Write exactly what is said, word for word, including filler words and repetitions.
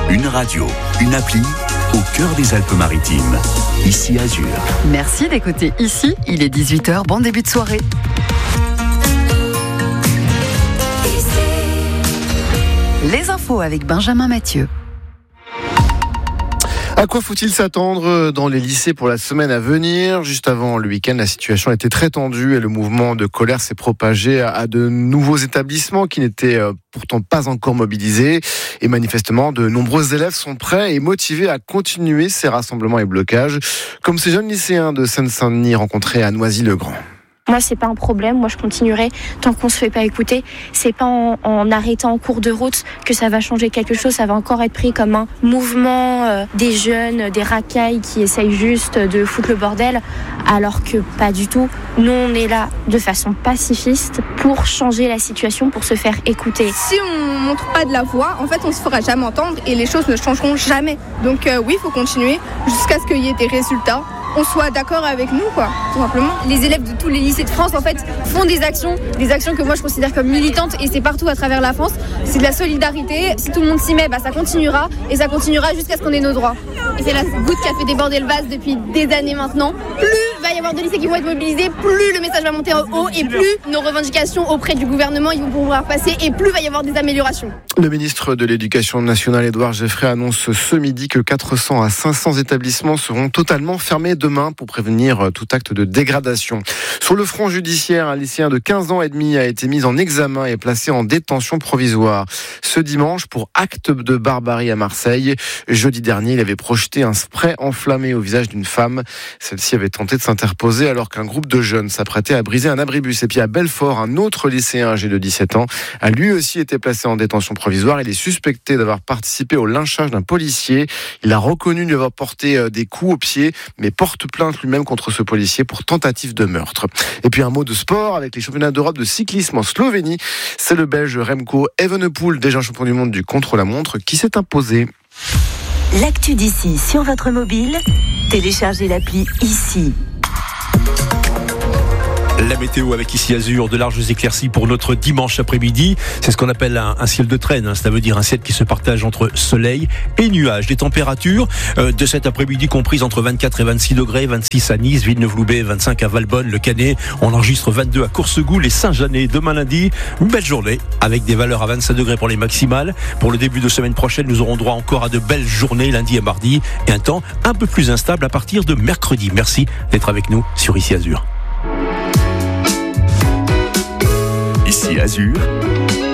Une radio, une appli au cœur des Alpes-Maritimes. Ici Azur. Merci d'écouter Ici, il est dix-huit heures, bon début de soirée. Les infos avec Benjamin Mathieu. À quoi faut-il s'attendre dans les lycées pour la semaine à venir ? Juste avant le week-end, la situation était très tendue et le mouvement de colère s'est propagé à de nouveaux établissements qui n'étaient pourtant pas encore mobilisés. Et manifestement, de nombreux élèves sont prêts et motivés à continuer ces rassemblements et blocages, comme ces jeunes lycéens de Seine-Saint-Denis rencontrés à Noisy-le-Grand. Moi, c'est pas un problème. Moi, je continuerai tant qu'on se fait pas écouter. C'est pas en, en arrêtant en cours de route que ça va changer quelque chose. Ça va encore être pris comme un mouvement euh, des jeunes, des racailles qui essayent juste de foutre le bordel, alors que pas du tout. Nous, on est là de façon pacifiste pour changer la situation, pour se faire écouter. Si on montre pas de la voix, en fait, on se fera jamais entendre et les choses ne changeront jamais. Donc euh, oui, il faut continuer jusqu'à ce qu'il y ait des résultats. On soit d'accord avec nous, quoi, tout simplement. Les élèves de tous les lycées de France, en fait, font des actions, des actions que moi je considère comme militantes, et c'est partout à travers la France. C'est de la solidarité. Si tout le monde s'y met, bah, ça continuera, et ça continuera jusqu'à ce qu'on ait nos droits. Et c'est la goutte qui a fait déborder le vase depuis des années maintenant. Plus il va y avoir de lycées qui vont être mobilisés, plus le message va monter en haut, et plus nos revendications auprès du gouvernement ils vont pouvoir passer, et plus il va y avoir des améliorations. Le ministre de l'Éducation nationale, Édouard Geoffrey, annonce ce midi que quatre cents à cinq cents établissements seront totalement fermés demain pour prévenir tout acte de dégradation. Sur le front judiciaire, un lycéen de quinze ans et demi a été mis en examen et placé en détention provisoire ce dimanche pour acte de barbarie à Marseille. Jeudi dernier, il avait projeté un spray enflammé au visage d'une femme. Celle-ci avait tenté de s'interposer alors qu'un groupe de jeunes s'apprêtait à briser un abribus. Et puis à Belfort, un autre lycéen âgé de dix-sept ans a lui aussi été placé en détention provisoire. Il est suspecté d'avoir participé au lynchage d'un policier. Il a reconnu lui avoir porté des coups aux pieds, mais porte plainte lui-même contre ce policier pour tentative de meurtre. Et puis un mot de sport avec les championnats d'Europe de cyclisme en Slovénie. C'est le Belge Remco Evenepoel, déjà champion du monde du contre-la-montre, qui s'est imposé. L'actu d'ici sur votre mobile, téléchargez l'appli Ici. La météo avec Ici Azur, de larges éclaircies pour notre dimanche après-midi. C'est ce qu'on appelle un, un ciel de traîne, hein. Ça veut dire un ciel qui se partage entre soleil et nuages. Les températures euh, de cet après-midi comprises entre vingt-quatre et vingt-six degrés, vingt-six à Nice, Villeneuve-Loubet, vingt-cinq à Valbonne, le Canet. On enregistre vingt-deux à Coursegoule et Saint-Jeannet. Demain lundi, une belle journée avec des valeurs à vingt-cinq degrés pour les maximales. Pour le début de semaine prochaine, nous aurons droit encore à de belles journées lundi et mardi et un temps un peu plus instable à partir de mercredi. Merci d'être avec nous sur Ici Azur. Ici Azur,